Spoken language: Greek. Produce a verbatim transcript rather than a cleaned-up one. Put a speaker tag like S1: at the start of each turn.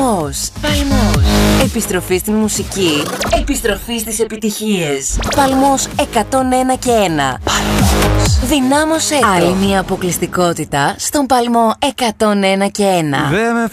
S1: Παλμός. Παλμός. Επιστροφή στην μουσική. Επιστροφή στις επιτυχίες. Παλμός εκατόν ένα και ένα. Παλμός. Δυνάμωσέ το. Άλλη μια αποκλειστικότητα στον Παλμό εκατόν ένα και ένα.